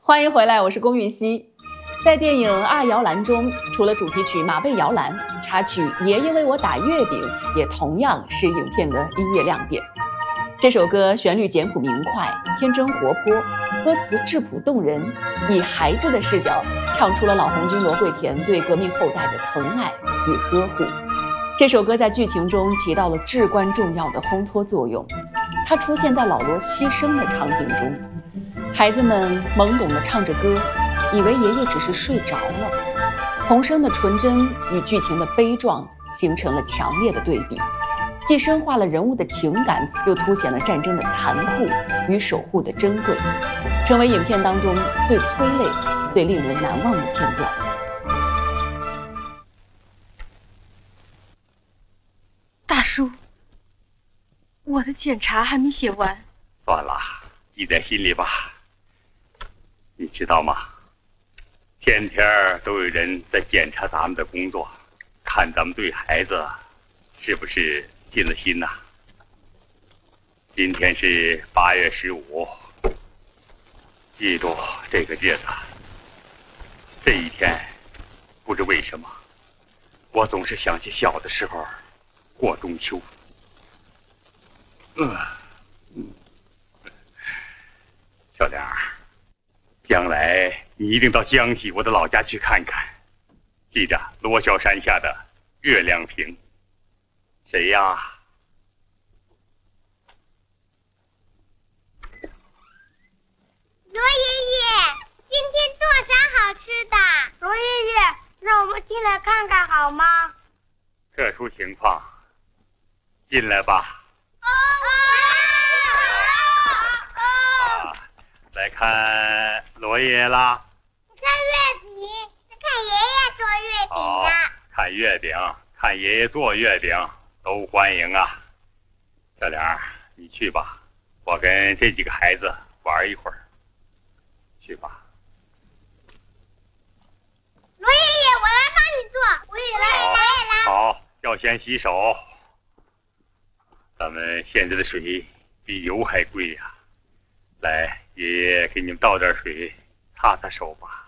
欢迎回来，我是龚云熙。在电影《二摇篮》中，除了主题曲《马背摇篮》，插曲《爷爷为我打月饼》也同样是影片的音乐亮点。这首歌旋律简朴明快，天真活泼，歌词质朴动人，以孩子的视角唱出了老红军罗桂田对革命后代的疼爱与呵护。这首歌在剧情中起到了至关重要的烘托作用，它出现在老罗牺牲的场景中。孩子们懵懂地唱着歌，以为爷爷只是睡着了。童声的纯真与剧情的悲壮形成了强烈的对比，既深化了人物的情感，又凸显了战争的残酷与守护的珍贵，成为影片当中最催泪、最令人难忘的片段。 大叔，我的检查还没写完。 算了，记在心里吧。你知道吗？天天都有人在检查咱们的工作，看咱们对孩子是不是尽了心呐。今天是8月15，记住这个日子。这一天，不知为什么，我总是想起小的时候过中秋。小梁，将来你一定到江西我的老家去看看，记着罗霄山下的月亮屏。谁呀？ 罗爷爷，今天做啥好吃的？ 罗爷爷，让我们进来看看好吗？ 特殊情况，进来吧。来看罗爷爷啦！ 看月饼，看爷爷做月饼呢。 看月饼，看爷爷做月饼，都欢迎啊！小梁，你去吧，我跟这几个孩子玩一会儿。去吧。 罗爷爷，我来帮你做。我也来。 好，要先洗手。咱们现在的水比油还贵呀。来，爷爷给你们倒点水，擦擦手吧。